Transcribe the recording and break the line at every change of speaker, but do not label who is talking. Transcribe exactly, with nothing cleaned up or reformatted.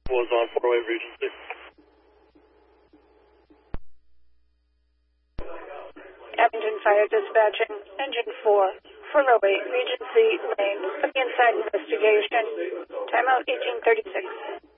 was on four oh eight Regency.
Abington Fire Dispatching, Engine four, four oh eight Regency Lane, inside investigation. Timeout eighteen thirty-six.